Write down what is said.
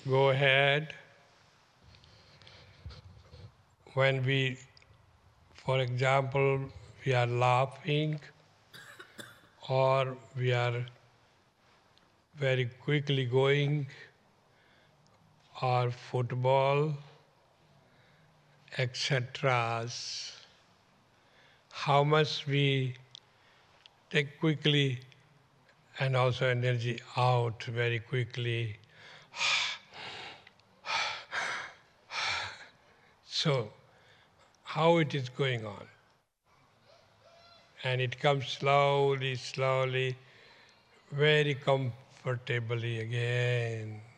go ahead when we, for example, we are laughing or we are very quickly going or football, etc. How much we take quickly and also energy out very quickly. So, how it is going on? And it comes slowly, slowly, very comfortably again.